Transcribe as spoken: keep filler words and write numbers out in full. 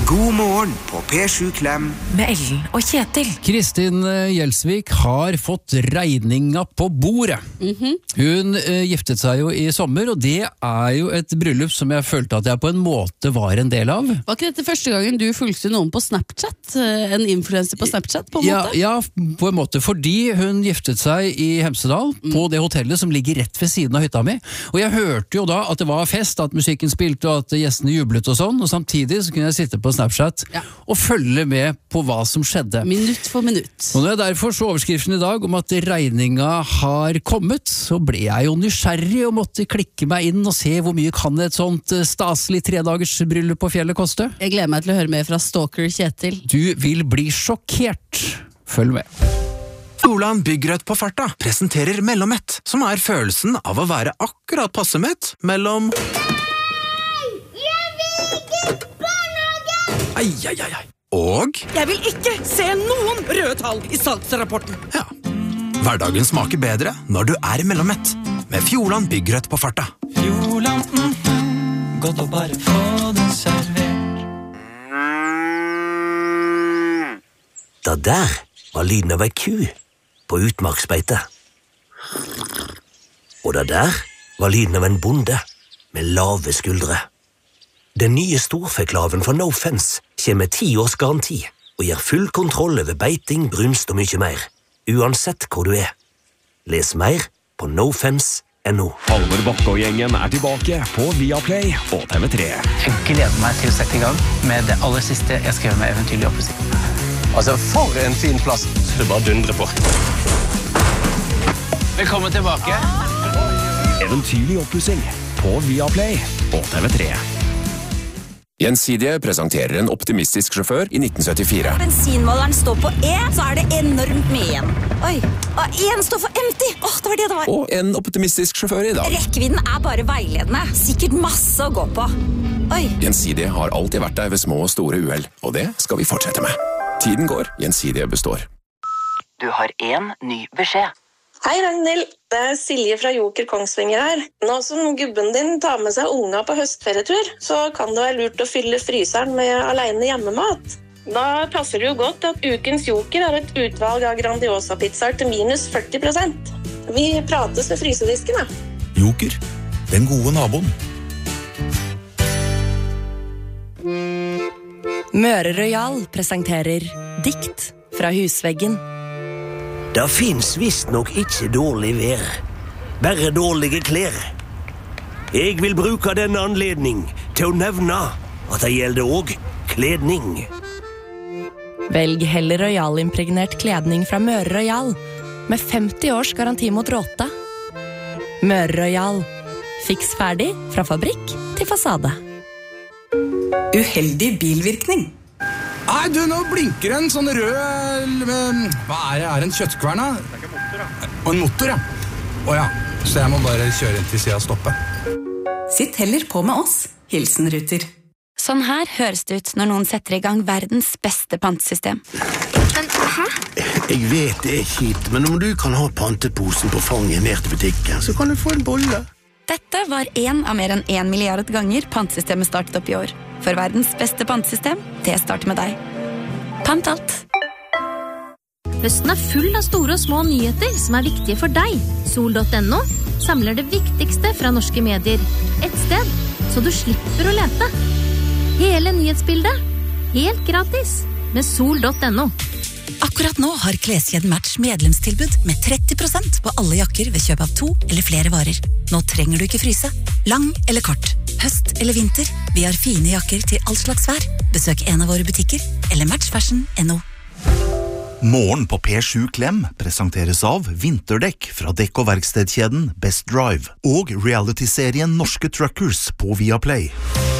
God morgen på P sju Klem med Ellen og Kjetil. Kristin Gjelsvik har fått regninga på bordet. Mm-hmm. Hun uh, giftet seg jo i sommer, og det er jo et bryllup som jeg følte at jeg på en måte var en del av. Var ikke dette første gangen du fulgte noen på Snapchat? En influencer på Snapchat, på en ja, måte? Ja, på en måte, fordi hun giftet seg i Hemsedal, mm. på det hotellet som ligger rett ved siden av hytta mi. Og jeg hørte jo da at det var fest, at musikken spilte, og at gjestene jublet og sånn, og samtidig så kunne jeg sitte på Snapchat ja. og følge med på hva som skjedde. Minutt for minutt. Og når jeg derfor så overskriften i dag om at regninga har kommet, så ble jeg jo nysgjerrig og måtte klikke meg inn og se hvor mye kan et sånt staselig tredagers bryllup på fjellet koste. Jeg gleder meg til å høre mer fra Stalker Kjetil. Du vil bli sjokkert. Følg med. Fjordland Byggrødt på farta presenterer Mellommett, som er følelsen av å være akkurat passe mett mellom... Ai, ai, ai, ai. Og... Jeg vil ikke se noen røde tall i salgsrapporten. Ja. Hverdagen smaker bedre når du er mellommett. Med Fjordland Byggrødt på farta. Fjordland, mm, godt å bare få det servert. Da der var lyden av ei ku på utmarksbeite. Og da der var lyden av en bonde med lave skuldre. Den nye storfeklaven fra No Fence kommer med ti års garanti og gir full kontroll over beiting, brunst og mye mer, uansett hvor du er. Les mer på nofence punktum no. Halvor Bakke og gjengen er tilbake på Viaplay og T V tre. Jeg gleder meg til å sette i gang med det aller siste jeg skrev med Eventyrlig oppussing. Altså, for en fin plass. Så du bare dundrer på. Velkommen tilbake. Eventyrlig oppussing på Viaplay og T V tre. Gjensidige presenterer en optimistisk sjåfør i nitten syttifire. Bensinmåleren står på E, så er det enormt mye igjen. Oi, og en står for empty. Åh, det var det det var. Og en optimistisk sjåfør i dag. Rekkevidden er bare veiledende. Sikkert masse å gå på. Oi. Gjensidige har alltid vært der ved små og store uheld, og det skal vi fortsette med. Tiden går, Gjensidige består. Du har en ny beskjed. Hei Ragnhild, det er Silje fra Joker Kongsvinger her. Nå som gubben din tar med seg unga på høstferietur, så kan det være lurt å fylle fryseren med alene hjemmemat. Da passer det jo godt at ukens Joker er et utvalg av Grandiosa-pizzaer til minus førti prosent. Vi prates med frysedisken, da. Joker, den gode naboen. Møre Royal presenterer Dikt fra husveggen. Det finnes visst nok ikke dårlig vær, bare dårlige klær. Jeg vil bruke denne anledning til å nevne at det gjelder også kledning. Velg heller Royal-impregnert kledning fra Møre Royal, med femti års garanti mot råte. Møre Royal. Fiks ferdig fra fabrikk til fasade. Uheldig bilvirkning. Nei, du, nå blinker en sånn rød... Hva er det? Er det en kjøttkvern, da? Det er ikke motor, ja. Og en motor, ja. Åja, så jeg må bare kjøre inn til siden og stoppe. Sitt heller på med oss. Hilsen Ruter. Sånn her høres det ut når noen setter i gang verdens beste pantesystem. Men, hæ? Jeg vet det er kjipt, men om du kan ha panteposen på fanget ned til butikken, så kan du få en bolle. Dette var en av mer enn en milliard ganger pantsystemet startet opp i år. For verdens beste pantesystem, det starter med deg. Pant alt. Høsten er full av store og små nyheter som er viktige for deg. Sol punktum no samler det viktigste fra norske medier. Et sted, så du slipper å lete. Hele nyhetsbildet, helt gratis, med Sol punktum no. Akkurat nå har Kleskjeden Match medlemstilbud med tretti prosent på alle jakker ved kjøp av to eller flere varer. Nå trenger du ikke fryse. Lang eller kort, høst eller vinter. Vi har fine jakker til all slags vær. Besøk en av våre butikker eller matchfashion punktum no. Morgen på P sju Klem presenteres av vinterdekk fra dekk- og verkstedkjeden Best Drive og reality-serien Norske Truckers på Viaplay.